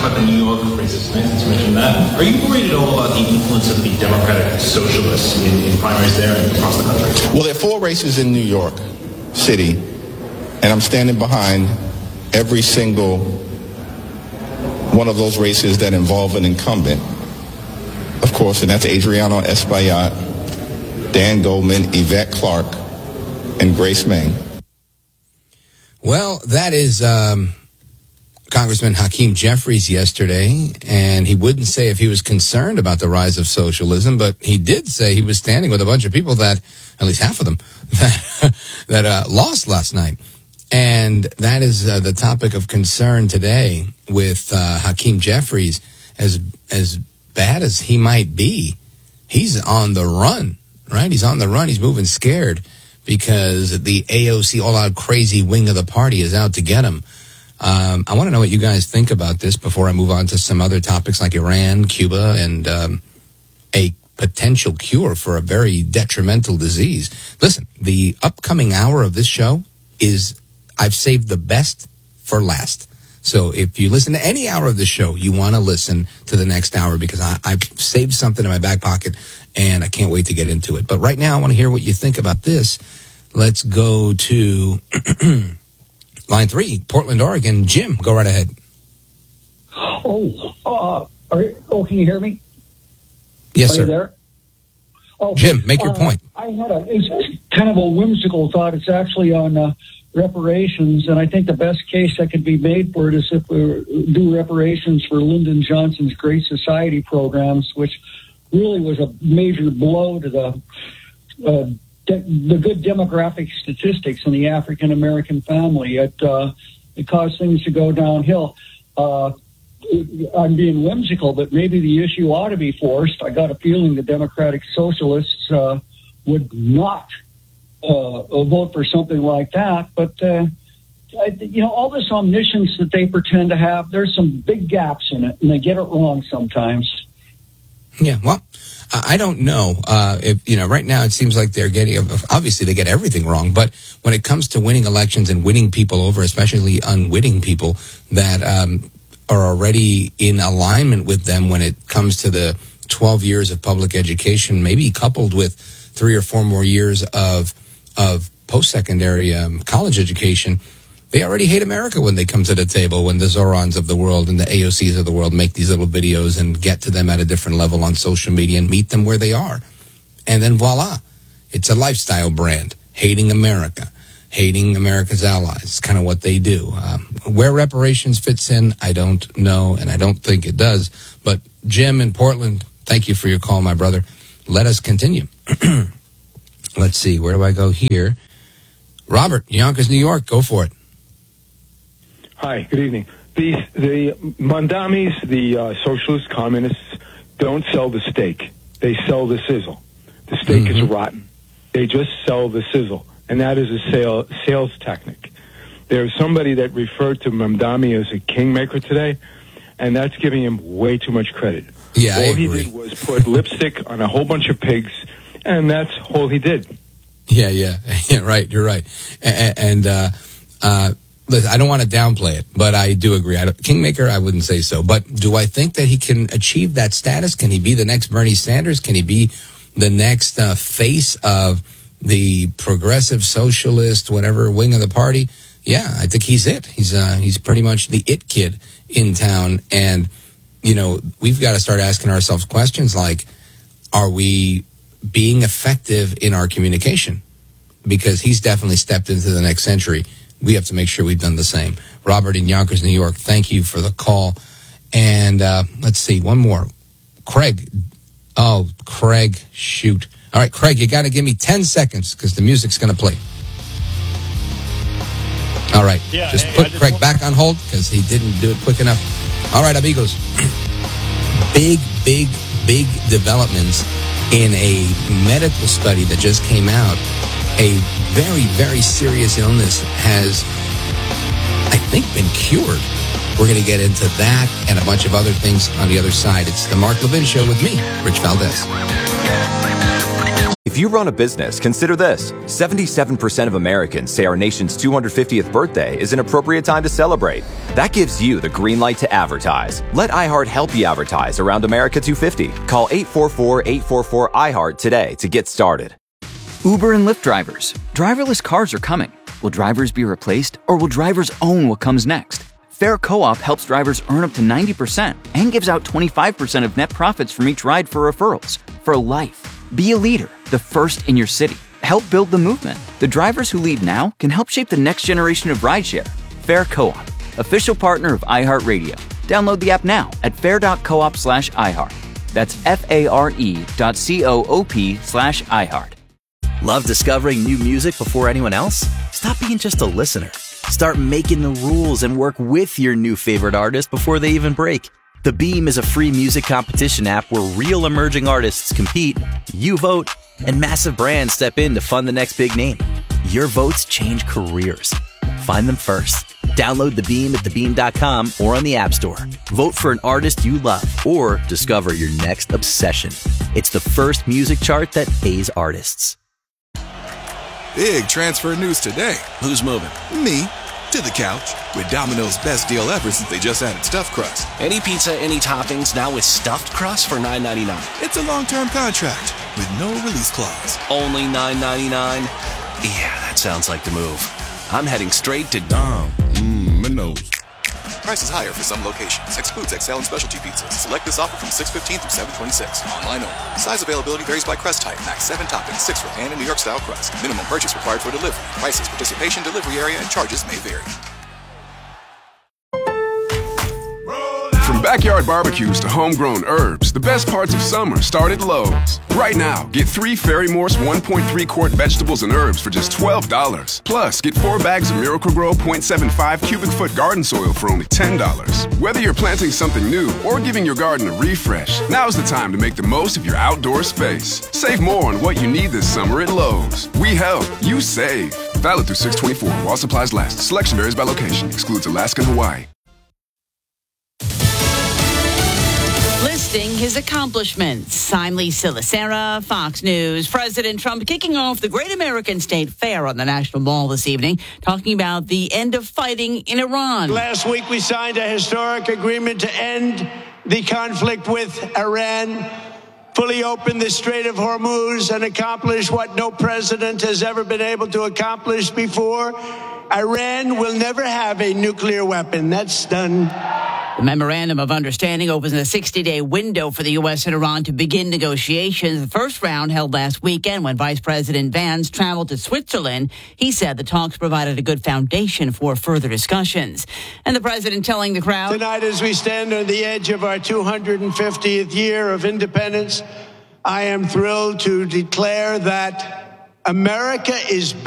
about the New York races. Nice that you mentioned that. Are you worried at all about the influence of the Democratic Socialists in primaries there and across the country? Well, there are 4 races in New York City, and I'm standing behind every single one of those races that involve an incumbent, of course, and that's Adriano Espaillat, Dan Goldman, Yvette Clarke, and Grace Meng. Well, that is Congressman Hakeem Jeffries yesterday, and he wouldn't say if he was concerned about the rise of socialism, but he did say he was standing with a bunch of people that, at least half of them, that lost last night. And that is the topic of concern today with Hakeem Jeffries. As bad as he might be, he's on the run, right? He's on the run. He's moving scared because the AOC all-out crazy wing of the party is out to get him. I want to know what you guys think about this before I move on to some other topics like Iran, Cuba, and a potential cure for a very detrimental disease. Listen, the upcoming hour of this show is, I've saved the best for last. So if you listen to any hour of the show, you want to listen to the next hour because I've saved something in my back pocket and I can't wait to get into it. But right now, I want to hear what you think about this. Let's go to line 3, Portland, Oregon. Jim, go right ahead. Can you hear me? Yes, sir. Are you there? Oh, Jim, make your point. It's kind of a whimsical thought. It's actually on reparations, and I think the best case that could be made for it is if we do reparations for Lyndon Johnson's Great Society programs, which really was a major blow to the good demographic statistics in the African American family. It caused things to go downhill. I'm being whimsical, but maybe the issue ought to be forced. I got a feeling the Democratic Socialists would not vote for something like that. But, all this omniscience that they pretend to have, there's some big gaps in it, and they get it wrong sometimes. Yeah, well, I don't know. Right now it seems like they're getting, obviously they get everything wrong, but when it comes to winning elections and winning people over, especially unwitting people that are already in alignment with them when it comes to the 12 years of public education, maybe coupled with 3 or 4 more years of post-secondary college education, they already hate America when they come to the table, when the Zorons of the world and the AOCs of the world make these little videos and get to them at a different level on social media and meet them where they are. And then voila, it's a lifestyle brand, hating America, hating America's allies. It's kind of what they do. Where reparations fits in, I don't know, and I don't think it does. But Jim in Portland, thank you for your call, my brother. Let us continue. Let's see, where do I go here? Robert, Yonkers, New York, go for it. Hi, good evening. The Mondamis, the socialist communists, don't sell the steak. They sell the sizzle. The steak is rotten. They just sell the sizzle, and that is a sales technique. There's somebody that referred to Mamdani as a kingmaker today, and that's giving him way too much credit. Yeah, all I he agree. did was put lipstick on a whole bunch of pigs, and that's all he did. Yeah, right. You're right. And listen, I don't want to downplay it, but I do agree. Kingmaker, I wouldn't say so. But do I think that he can achieve that status? Can he be the next Bernie Sanders? Can he be the next face of the progressive socialist, whatever wing of the party? Yeah, I think he's it. He's pretty much the it kid in town. And, we've got to start asking ourselves questions like, are we being effective in our communication? Because he's definitely stepped into the next century. We have to make sure we've done the same. Robert in Yonkers, New York, thank you for the call. And let's see, one more. Craig. Oh, Craig, shoot. All right, Craig, you got to give me 10 seconds because the music's going to play. All right, just put Craig back on hold because he didn't do it quick enough. All right, amigos. Big developments in a medical study that just came out. A very, very serious illness has, I think, been cured. We're going to get into that and a bunch of other things on the other side. It's the Mark Levin Show with me, Rich Valdez. If you run a business, consider this. 77% of Americans say our nation's 250th birthday is an appropriate time to celebrate. That gives you the green light to advertise. Let iHeart help you advertise around America 250. Call 844-844-iHeart today to get started. Uber and Lyft drivers. Driverless cars are coming. Will drivers be replaced, or will drivers own what comes next? Fair Co-op helps drivers earn up to 90% and gives out 25% of net profits from each ride for referrals. For life. Be a leader, the first in your city. Help build the movement. The drivers who lead now can help shape the next generation of rideshare. Fair Co-op, official partner of iHeartRadio. Download the app now at fair.coop/iHeart. That's FARE.coop/iHeart. Love discovering new music before anyone else? Stop being just a listener. Start making the rules and work with your new favorite artist before they even break. The Beam is a free music competition app where real emerging artists compete, you vote, and massive brands step in to fund the next big name. Your votes change careers. Find them first. Download The Beam at thebeam.com or on the App Store. Vote for an artist you love or discover your next obsession. It's the first music chart that pays artists. Big transfer news today. Who's moving? Me. To the couch. With Domino's best deal ever since they just added stuffed crust. Any pizza, any toppings, now with stuffed crust for $9.99. It's a long-term contract with no release clause. Only $9.99? Yeah, that sounds like the move. I'm heading straight to Domino's. Prices higher for some locations. Excludes XL and specialty pizzas. Select this offer from 6/15 through 7/26. Online only. Size availability varies by crust type. Max 7 toppings, 6 for pan and New York style crust. Minimum purchase required for delivery. Prices, participation, delivery area, and charges may vary. From backyard barbecues to homegrown herbs, the best parts of summer start at Lowe's. Right now, get 3 Ferry Morse 1.3 quart vegetables and herbs for just $12. Plus, get 4 bags of Miracle-Gro 0.75 cubic foot garden soil for only $10. Whether you're planting something new or giving your garden a refresh, now's the time to make the most of your outdoor space. Save more on what you need this summer at Lowe's. We help, you save. Valid through 6/24 while supplies last. Selection varies by location. Excludes Alaska and Hawaii. Listing his accomplishments. I'm Lisa Lacera, Fox News. President Trump kicking off the Great American State Fair on the National Mall this evening, talking about the end of fighting in Iran. Last week, we signed a historic agreement to end the conflict with Iran, fully open the Strait of Hormuz, and accomplish what no president has ever been able to accomplish before. Iran will never have a nuclear weapon. That's done. The Memorandum of Understanding opens a 60-day window for the U.S. and Iran to begin negotiations. The first round held last weekend when Vice President Vance traveled to Switzerland. He said the talks provided a good foundation for further discussions. And the president telling the crowd, tonight, as we stand on the edge of our 250th year of independence, I am thrilled to declare that America is